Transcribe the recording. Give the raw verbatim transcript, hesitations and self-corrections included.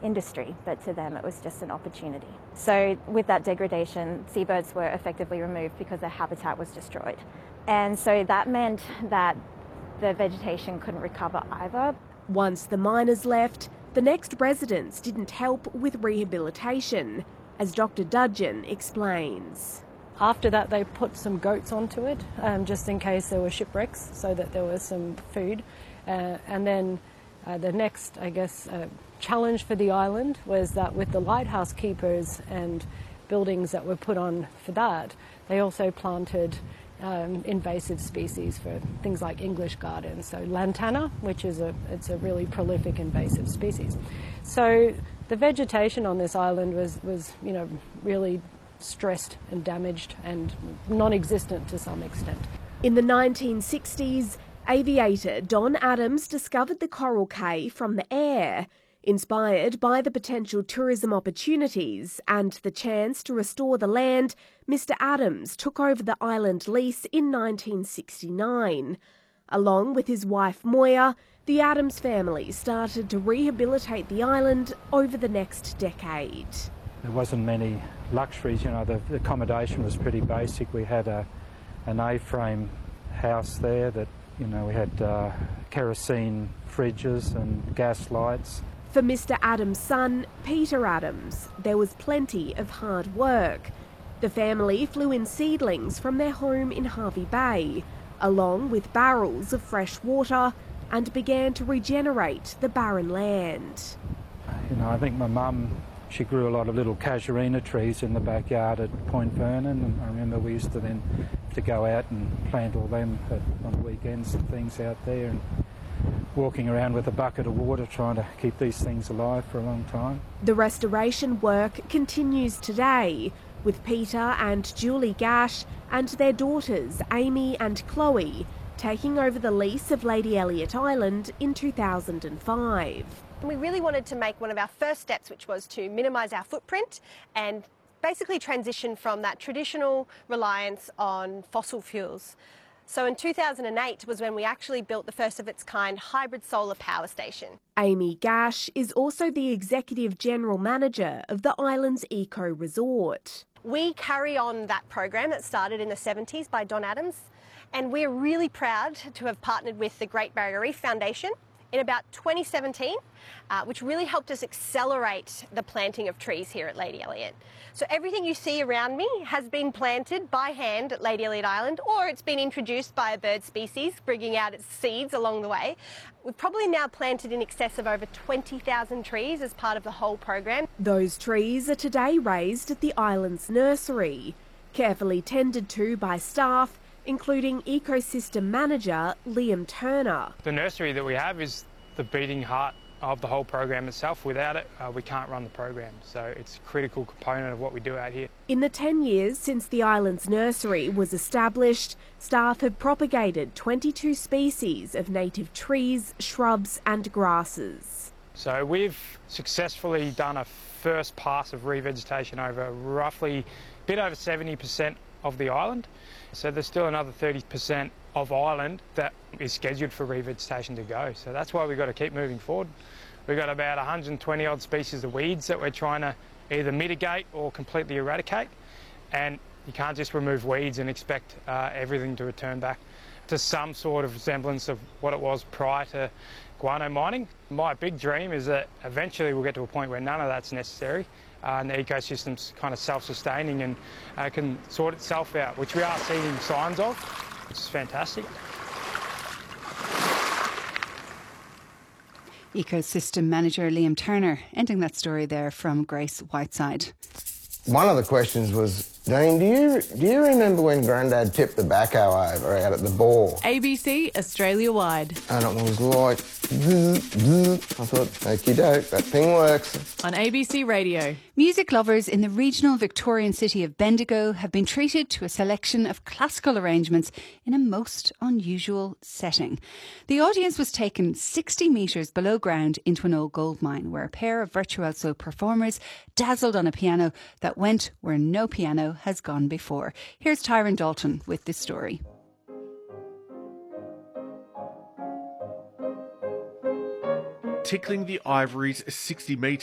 industry, but to them it was just an opportunity. So with that degradation, seabirds were effectively removed because their habitat was destroyed. And so that meant that the vegetation couldn't recover either. Once the miners left, the next residents didn't help with rehabilitation, as Doctor Dudgeon explains. After that, they put some goats onto it, um, just in case there were shipwrecks, so that there was some food. Uh, and then uh, the next, I guess, uh, challenge for the island was that with the lighthouse keepers and buildings that were put on for that, they also planted um, invasive species for things like English gardens. So lantana, which is a it's a really prolific invasive species. So the vegetation on this island was was you know really stressed and damaged and non-existent to some extent. In the nineteen sixties, aviator Don Adams discovered the coral cay from the air. Inspired by the potential tourism opportunities and the chance to restore the land, Mister Adams took over the island lease in nineteen sixty-nine. Along with his wife Moya, the Adams family started to rehabilitate the island over the next decade. There wasn't many luxuries, you know, the, the accommodation was pretty basic. We had a, an A-frame house there that, you know, we had uh, kerosene fridges and gas lights. For Mister Adams' son, Peter Adams, there was plenty of hard work. The family flew in seedlings from their home in Hervey Bay, along with barrels of fresh water, and began to regenerate the barren land. You know, I think my mum, she grew a lot of little casuarina trees in the backyard at Point Vernon, and I remember we used to then have to go out and plant all them at, on weekends and things out there, and walking around with a bucket of water trying to keep these things alive for a long time. The restoration work continues today, with Peter and Julie Gash and their daughters Amy and Chloe taking over the lease of Lady Elliot Island in two thousand five. We really wanted to make one of our first steps, which was to minimise our footprint and basically transition from that traditional reliance on fossil fuels. So in two thousand eight was when we actually built the first of its kind hybrid solar power station. Amy Gash is also the Executive General Manager of the island's eco resort. We carry on that program that started in the seventies by Don Adams, and we're really proud to have partnered with the Great Barrier Reef Foundation in about twenty seventeen, uh, which really helped us accelerate the planting of trees here at Lady Elliot. So everything you see around me has been planted by hand at Lady Elliot Island, or it's been introduced by a bird species, bringing out its seeds along the way. We've probably now planted in excess of over twenty thousand trees as part of the whole program. Those trees are today raised at the island's nursery, carefully tended to by staff, including ecosystem manager Liam Turner. The nursery that we have is the beating heart of the whole program itself. Without it, uh, we can't run the program, so it's a critical component of what we do out here. In the ten years since the island's nursery was established, staff have propagated twenty-two species of native trees, shrubs and grasses. So we've successfully done a first pass of revegetation over roughly a bit over seventy percent of the island. So there's still another thirty percent of island that is scheduled for revegetation to go. So that's why we've got to keep moving forward. We've got about one hundred twenty odd species of weeds that we're trying to either mitigate or completely eradicate. And you can't just remove weeds and expect uh, everything to return back to some sort of semblance of what it was prior to guano mining. My big dream is that eventually we'll get to a point where none of that's necessary. Uh, and the ecosystem's kind of self-sustaining and uh, can sort itself out, which we are seeing signs of, which is fantastic. Ecosystem Manager Liam Turner, ending that story there from Grace Whiteside. One of the questions was, Dean, do you, do you remember when Grandad tipped the backhoe over out at the bore? A B C Australia-wide. And it was like, zzz, zzz. I thought, okie doke, that thing works. On A B C Radio. Music lovers in the regional Victorian city of Bendigo have been treated to a selection of classical arrangements in a most unusual setting. The audience was taken sixty metres below ground into an old gold mine where a pair of virtuoso performers dazzled on a piano that went where no piano has gone before. Here's Tyron Dalton with this story. Tickling the Ivories sixty metres